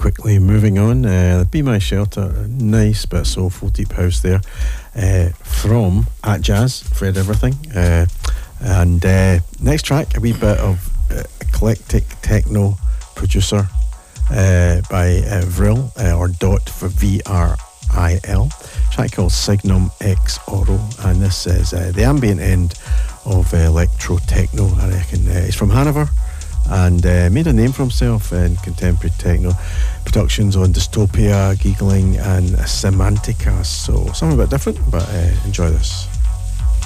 quickly moving on. Be My Shelter, nice bit of soulful deep house there from At Jazz, Fred Everything. And next track, a wee bit of eclectic techno producer by Vril, or Dot for VRIL. Track called Signum Ex Oro, and this is the ambient end of electro techno, I reckon. He's from Hanover and made a name for himself in contemporary techno productions on Dystopia, Giggling and Semantica, so something a bit different, but enjoy this.